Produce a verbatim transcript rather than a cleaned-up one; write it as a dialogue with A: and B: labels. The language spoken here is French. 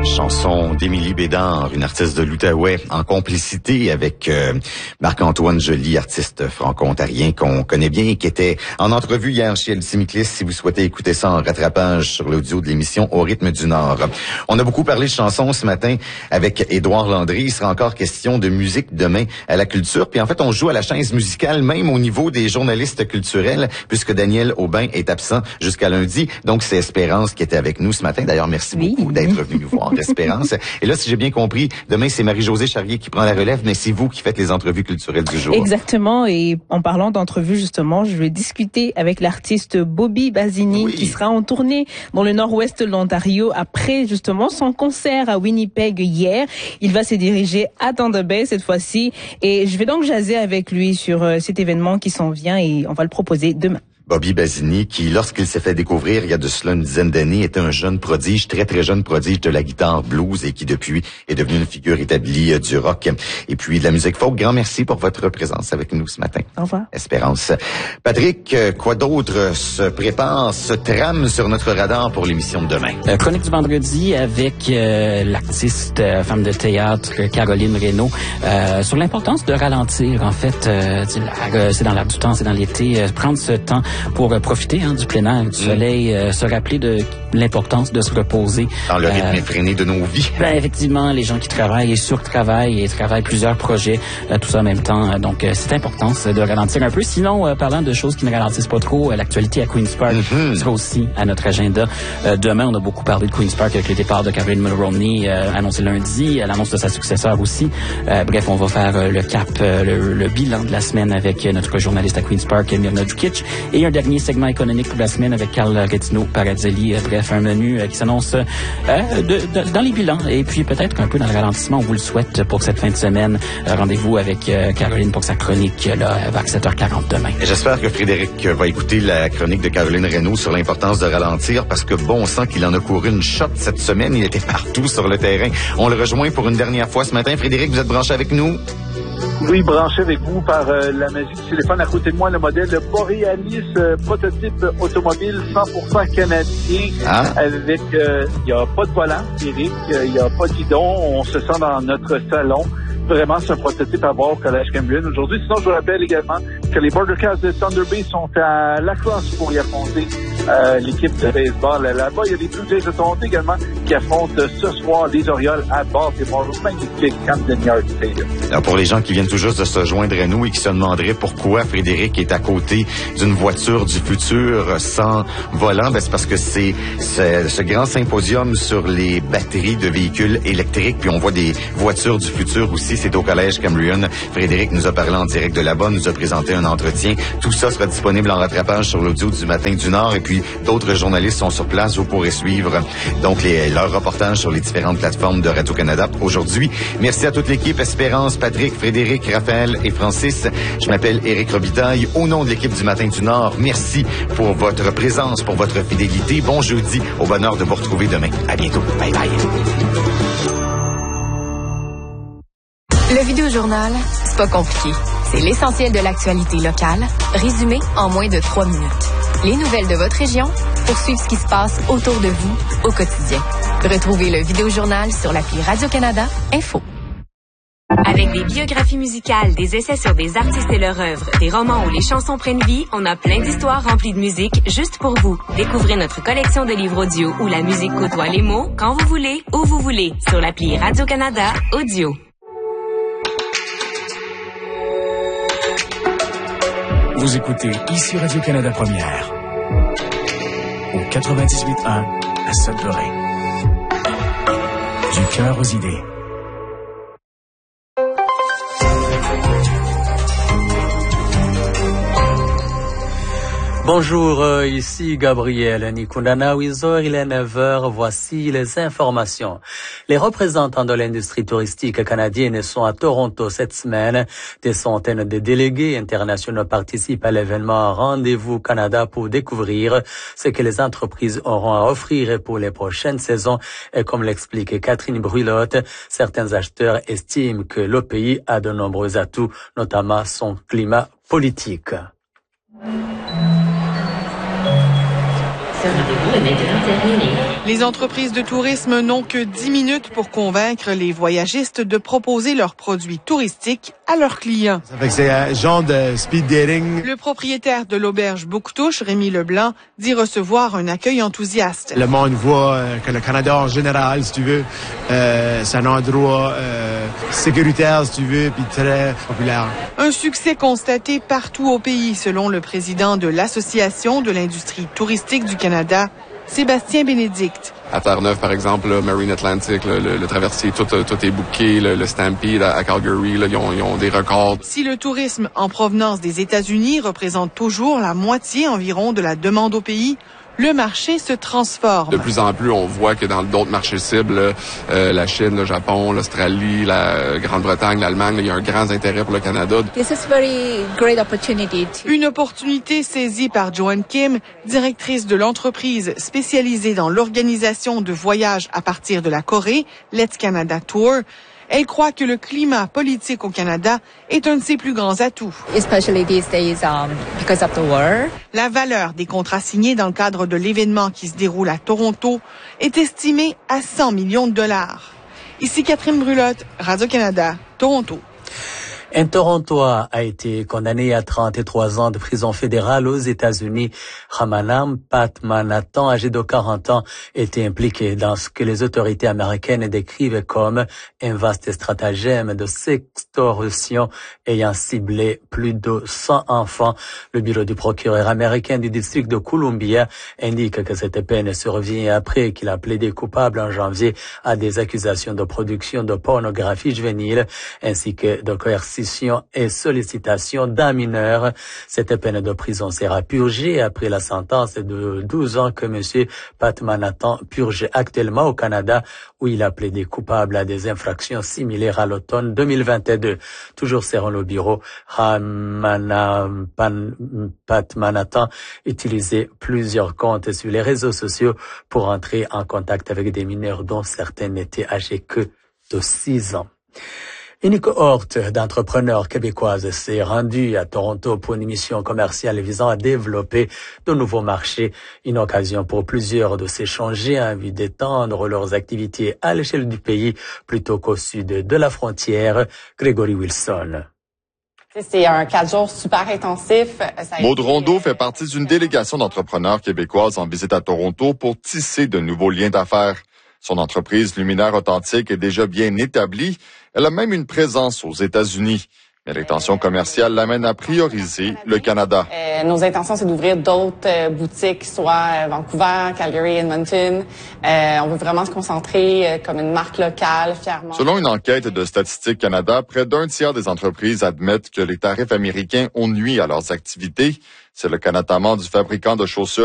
A: Chanson d'Émilie Bédard, une artiste de l'Outaouais, en complicité avec euh, Marc-Antoine Joly, artiste franco-ontarien qu'on connaît bien et qui était en entrevue hier chez L C Miclis. Si vous souhaitez écouter ça en rattrapage sur l'audio de l'émission Au rythme du Nord. On a beaucoup parlé de chansons ce matin avec Édouard Landry. Il sera encore question de musique demain à la culture. Puis en fait, on joue à la chaise musicale même au niveau des journalistes culturels puisque Daniel Aubin est absent jusqu'à lundi. Donc c'est Espérance qui était avec nous ce matin. D'ailleurs, merci
B: oui.
A: beaucoup d'être venu nous voir. Espérance. Et là, si j'ai bien compris, demain, c'est Marie-Josée Charrier qui prend la relève, mais c'est vous qui faites les entrevues culturelles du jour.
B: Exactement. Et en parlant d'entrevues, justement, je vais discuter avec l'artiste Bobby Basini, oui. qui sera en tournée dans le nord-ouest de l'Ontario après, justement, son concert à Winnipeg hier. Il va se diriger à Thunder Bay cette fois-ci. Et je vais donc jaser avec lui sur euh, cet événement qui s'en vient et on va le proposer demain.
A: Bobby Basini, qui, lorsqu'il s'est fait découvrir il y a de cela une dizaine d'années, était un jeune prodige, très très jeune prodige de la guitare blues et qui depuis est devenu une figure établie euh, du rock et puis de la musique folk. Grand merci pour votre présence avec nous ce matin.
B: Au revoir.
A: Espérance. Patrick, euh, quoi d'autre se prépare, se trame sur notre radar pour l'émission de demain?
C: Euh, chronique du vendredi avec euh, l'artiste euh, femme de théâtre Caroline Reynaud euh, sur l'importance de ralentir. En fait, euh, c'est dans l'air du temps, c'est dans l'été, euh, prendre ce temps pour euh, profiter hein, du plein air, du soleil, euh, se rappeler de l'importance de se reposer.
A: Dans le rythme
C: euh,
A: effréné de nos vies.
C: Ben, effectivement, les gens qui travaillent et surtravaillent et travaillent plusieurs projets, euh, tout ça en même temps. Donc, euh, c'est important de ralentir un peu. Sinon, euh, parlant de choses qui ne ralentissent pas trop, euh, l'actualité à Queen's Park mm-hmm. sera aussi à notre agenda. Euh, demain, on a beaucoup parlé de Queen's Park avec le départ de Caroline Mulroney euh, annoncé lundi, l'annonce de sa successeur aussi. Euh, bref, on va faire euh, le cap, euh, le, le bilan de la semaine avec euh, notre journaliste à Queen's Park, Myrna Djukic, et un dernier segment économique pour la semaine avec Carl Rettino Paradzelli. Euh, bref, un menu euh, qui s'annonce euh, de, de, dans les bilans et puis peut-être un peu dans le ralentissement. On vous le souhaite pour cette fin de semaine. Euh, rendez-vous avec euh, Caroline pour sa chronique là, vers sept heures quarante demain.
A: Et j'espère que Frédéric va écouter la chronique de Caroline Reynaud sur l'importance de ralentir parce que bon sang qu'il en a couru une shot cette semaine. Il était partout sur le terrain. On le rejoint pour une dernière fois ce matin. Frédéric, vous êtes branché avec nous?
D: Oui, branché avec vous par euh, la magie du téléphone. À côté de moi, le modèle Borealis, euh, prototype automobile cent pour cent canadien. Ah. Avec, il euh, n'y a pas de volant, Eric, il euh, n'y a pas de guidon. On se sent dans notre salon. Vraiment, c'est un prototype à voir au Collège Cambrian aujourd'hui. Sinon, je vous rappelle également que les Border Cats de Thunder Bay sont à la classe pour y affronter euh, l'équipe de baseball là-bas. Il y a les Blue Jays de Toronto également qui affrontent ce soir les Orioles à Baltimore au magnifique Camden Yard Stadium.
A: Alors, pour les gens qui viennent tout juste de se joindre à nous et qui se demanderaient pourquoi Frédéric est à côté d'une voiture du futur sans volant, ben c'est parce que c'est, c'est ce grand symposium sur les batteries de véhicules électriques, puis on voit des voitures du futur aussi. C'est au Collège Cambrian. Frédéric nous a parlé en direct de là-bas, nous a présenté un entretien. Tout ça sera disponible en rattrapage sur l'audio du Matin du Nord. Et puis, d'autres journalistes sont sur place. Vous pourrez suivre donc les, leurs reportages sur les différentes plateformes de Radio-Canada aujourd'hui. Merci à toute l'équipe. Espérance, Patrick, Frédéric, Raphaël et Francis. Je m'appelle Éric Robitaille. Au nom de l'équipe du Matin du Nord, merci pour votre présence, pour votre fidélité. Bon jeudi. Au bonheur de vous retrouver demain. À bientôt. Bye bye.
E: Le Vidéojournal, c'est pas compliqué. C'est l'essentiel de l'actualité locale, résumé en moins de trois minutes. Les nouvelles de votre région pour suivre ce qui se passe autour de vous au quotidien. Retrouvez le Vidéojournal sur l'appli Radio-Canada Info.
F: Avec des biographies musicales, des essais sur des artistes et leur œuvre, des romans où les chansons prennent vie, on a plein d'histoires remplies de musique juste pour vous. Découvrez notre collection de livres audio où la musique côtoie les mots quand vous voulez, où vous voulez, sur l'appli Radio-Canada Audio.
G: Vous écoutez ici Radio-Canada Première au quatre-vingt-dix-huit un à Sudbury. Du cœur aux idées.
H: Bonjour, euh, ici Gabriel Nikundana Wizor, il est neuf heures, voici les informations. Les représentants de l'industrie touristique canadienne sont à Toronto cette semaine. Des centaines de délégués internationaux participent à l'événement Rendez-vous Canada pour découvrir ce que les entreprises auront à offrir pour les prochaines saisons. Et comme l'explique Catherine Brulotte, certains acheteurs estiment que le pays a de nombreux atouts, notamment son climat politique.
I: Les entreprises de tourisme n'ont que dix minutes pour convaincre les voyagistes de proposer leurs produits touristiques à leurs clients.
J: Ça fait que c'est un genre de speed dating.
I: Le propriétaire de l'auberge Bouctouche, Rémi Leblanc, dit recevoir un accueil enthousiaste.
J: Le monde voit que le Canada en général, si tu veux, euh, c'est un endroit euh, sécuritaire, si tu veux, puis très populaire.
I: Un succès constaté partout au pays, selon le président de l'Association de l'industrie touristique du Canada, Sébastien Bénédicte.
K: À Terre-Neuve, par exemple, là, Marine Atlantic, le, le, le traversier, tout, tout est booké. Le, le Stampede à, à Calgary, là, ils, ont, ils ont des records.
I: Si le tourisme en provenance des États-Unis représente toujours la moitié environ de la demande au pays, le marché se transforme.
K: De plus en plus, on voit que dans d'autres marchés cibles, euh, la Chine, le Japon, l'Australie, la Grande-Bretagne, l'Allemagne, il y a un grand intérêt pour le Canada.
I: This is very great opportunity to... Une opportunité saisie par Joanne Kim, directrice de l'entreprise spécialisée dans l'organisation de voyages à partir de la Corée, Let's Canada Tour. Elle croit que le climat politique au Canada est un de ses plus grands atouts.
L: Especially these days, um, because of the war.
I: La valeur des contrats signés dans le cadre de l'événement qui se déroule à Toronto est estimée à cent millions de dollars. Ici Catherine Brulotte, Radio-Canada, Toronto.
H: Un Torontois a été condamné à trente-trois ans de prison fédérale aux États-Unis. Ramanam Padmanathan, âgé de quarante ans, était impliqué dans ce que les autorités américaines décrivent comme un vaste stratagème de sextorsion ayant ciblé plus de cent enfants. Le bureau du procureur américain du district de Columbia indique que cette peine survient après qu'il a plaidé coupable en janvier à des accusations de production de pornographie juvénile ainsi que de coercition et sollicitation d'un mineur. Cette peine de prison sera purgée après la sentence de douze ans que M. Padmanathan purge actuellement au Canada, où il a plaidé coupable à des infractions similaires à l'automne deux mille vingt-deux. Toujours selon le bureau, Padmanathan utilisait plusieurs comptes sur les réseaux sociaux pour entrer en contact avec des mineurs dont certains n'étaient âgés que de six ans. Une cohorte d'entrepreneurs québécoises s'est rendue à Toronto pour une mission commerciale visant à développer de nouveaux marchés. Une occasion pour plusieurs de s'échanger en vue d'étendre leurs activités à l'échelle du pays plutôt qu'au sud de la frontière. Grégory Wilson.
M: C'est un quatre jours super intensif.
N: Maud Rondeau fait partie d'une délégation d'entrepreneurs québécoises en visite à Toronto pour tisser de nouveaux liens d'affaires. Son entreprise Luminaire Authentique est déjà bien établie. Elle a même une présence aux États-Unis. Mais l'intention commerciale l'amène à prioriser le Canada.
M: Euh, nos intentions, c'est d'ouvrir d'autres euh, boutiques, soit Vancouver, Calgary, Edmonton. Euh, on veut vraiment se concentrer euh, comme une marque locale, fièrement.
N: Selon une enquête de Statistique Canada, près d'un tiers des entreprises admettent que les tarifs américains ont nui à leurs activités. C'est le cas notamment du fabricant de chaussures